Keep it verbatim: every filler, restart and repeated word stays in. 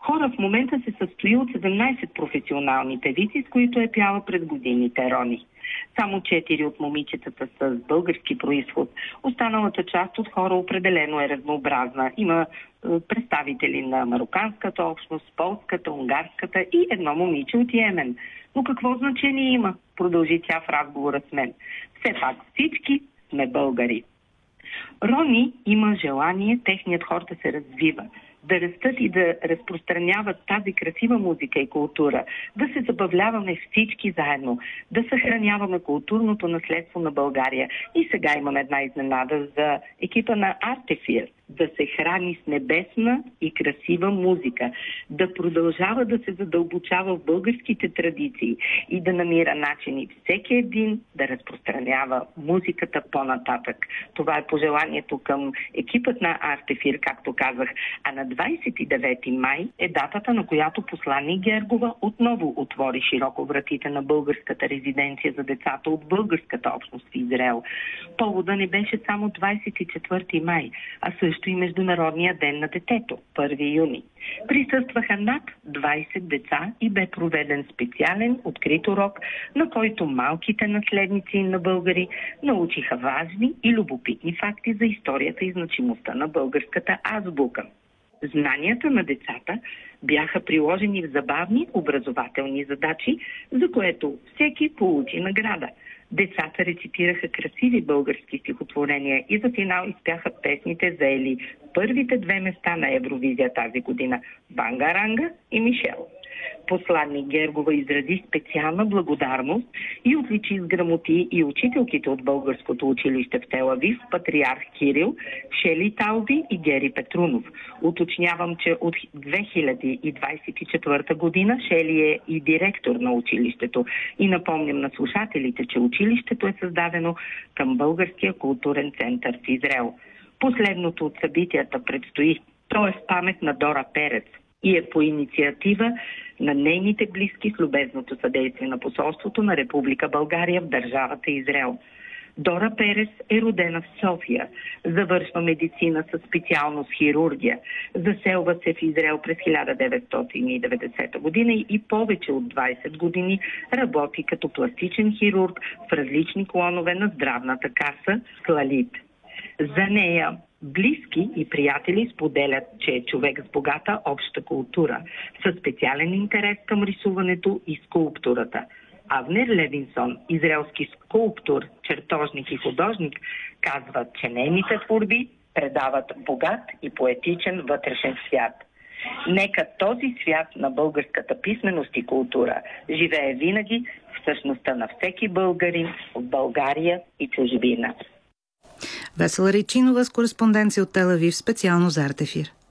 Хора в момента се състои от седемнайсет професионални певици, с които е пяла през годините Рони. Само четири от момичетата са с български происход. Останалата част от хора определено е разнообразна. Има е, представители на мароканската общност, полската, унгарската и едно момиче от Йемен. Но какво значение има? Продължи тя в разговора с мен. Все пак всички сме българи. Рони има желание техният хор да се развива, да растат и да разпространяват тази красива музика и култура, да се забавляваме всички заедно, да съхраняваме културното наследство на България. И сега имаме една изненада за екипа на Артефир. Да се храни с небесна и красива музика, да продължава да се задълбочава в българските традиции и да намира начини всеки един да разпространява музиката по-нататък. Това е пожеланието към екипът на Артефир, както казах. А на двайсет и девети май е датата, на която посланик Гергова отново отвори широко вратите на българската резиденция за децата от българската общност в Израел. Повода не беше само двайсет и четвърти май, а също и Международния ден на детето, първи юни. Присъстваха над двайсет деца и бе проведен специален открит урок, на който малките наследници на българи научиха важни и любопитни факти за историята и значимостта на българската азбука. Знанията на децата бяха приложени в забавни образователни задачи, за което всеки получи награда. Децата рецитираха красиви български стихотворения и за финал изпяха песните, заели първите две места на Евровизия тази година – Бангаранга и Мишел. Посланник Гергова изрази специална благодарност и отличи с грамоти и учителките от българското училище в Тел Авив, патриарх Кирил, Шели Талби и Гери Петрунов. Уточнявам, че от две хиляди двайсет и четвърта година Шели е и директор на училището. И напомням на слушателите, че училището е създадено към Българския културен център в Израел. Последното от събитията предстои. То е в памет на Дора Перец и е по инициатива на нейните близки с любезното съдействие на посолството на Република България в държавата Израел. Дора Перес е родена в София, завършва медицина със специалност хирургия, заселва се в Израел през хиляда деветстотин и деветдесета година и повече от двайсет години работи като пластичен хирург в различни клонове на здравната каса Клалит. За нея близки и приятели споделят, че е човек с богата обща култура, със специален интерес към рисуването и скулптурата. Авнер Левинсон, израелски скулптор, чертожник и художник, казва, че нейните творби предават богат и поетичен вътрешен свят. Нека този свят на българската писменост и култура живее винаги в същността на всеки българин в България и чужбина. Весела Рейчинова с кореспонденция от Тел Авив специално за Артефир.